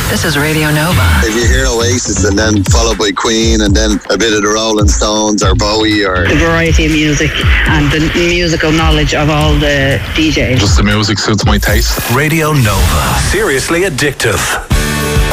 This is Radio Nova. If you hear Oasis and then followed by Queen and then a bit of the Rolling Stones or Bowie or... The variety of music and the musical knowledge of all the DJs. Just the music suits my taste. Radio Nova. Seriously addictive.